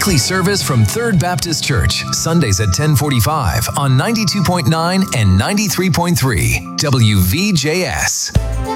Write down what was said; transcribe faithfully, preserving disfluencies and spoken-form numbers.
weekly service from Third Baptist Church, Sundays at ten forty-five on ninety-two point nine and ninety-three point three W V J S.